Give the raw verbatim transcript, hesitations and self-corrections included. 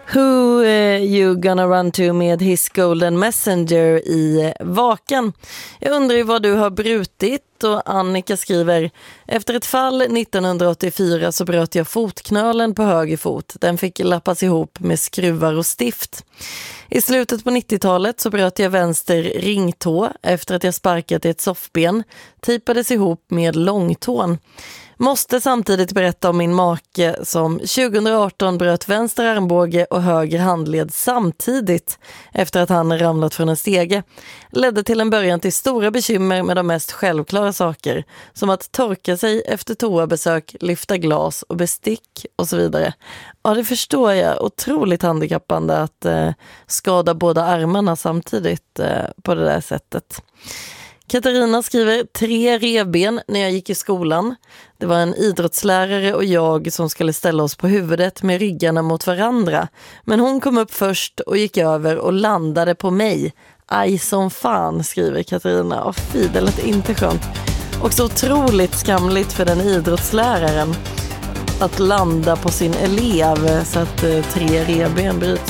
Who uh, you gonna run to med His Golden Messenger i Vaken. Jag undrar ju vad du har brutit, och Annika skriver: efter ett fall nittonhundraåttiofyra så bröt jag fotknölen på höger fot. Den fick lappas ihop med skruvar och stift. I slutet på nittiotalet så bröt jag vänster ringtå efter att jag sparkat i ett soffben. Tejpades ihop med långtån. Måste samtidigt berätta om min make som tjugohundraarton bröt vänster armbåge och höger handled samtidigt efter att han ramlat från en stege. Ledde till en början till stora bekymmer med de mest självklara saker, som att torka sig efter toabesök, lyfta glas och bestick och så vidare. Ja, det förstår jag. Otroligt handikappande att eh, skada båda armarna samtidigt eh, på det där sättet. Katarina skriver: tre revben när jag gick i skolan. Det var en idrottslärare och jag som skulle ställa oss på huvudet med ryggarna mot varandra. Men hon kom upp först och gick över och landade på mig. Aj som fan, skriver Katarina. Åh fy, det lät inte skönt. Och så otroligt skamligt för den idrottsläraren att landa på sin elev så att eh, tre revben bryts.